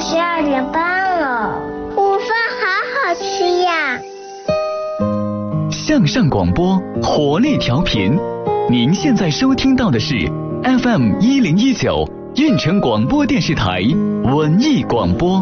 12点半了，午饭好好吃呀。 向上广播，活力调频。您现在收听到的是 FM 1019运城广播电视台文艺广播。